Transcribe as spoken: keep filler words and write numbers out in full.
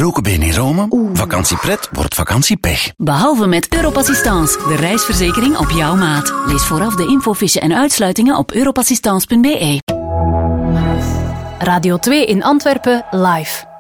gebroken been in Rome? Vakantiepret wordt vakantiepech. Behalve met Europassistance, de reisverzekering op jouw maat. Lees vooraf de infofiche en uitsluitingen op europassistance punt be. Radio twee in Antwerpen live.